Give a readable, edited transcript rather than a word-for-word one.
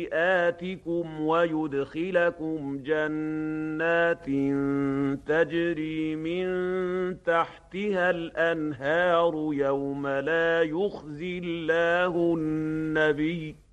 سيئاتكم ويدخلكم جنات تجري من تحتها الأنهار يوم لا يخزي الله النبي